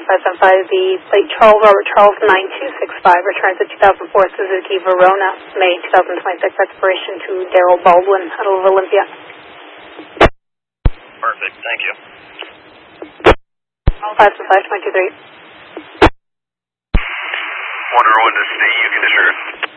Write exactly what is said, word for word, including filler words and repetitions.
five seven five, the plate Charles Robert Charles nine two six five returns a two thousand four Suzuki Verona, May twenty twenty-six expiration to Daryl Baldwin out of Olympia. Perfect, thank you. five seven five, twenty-three. Wonder one to see you can assure.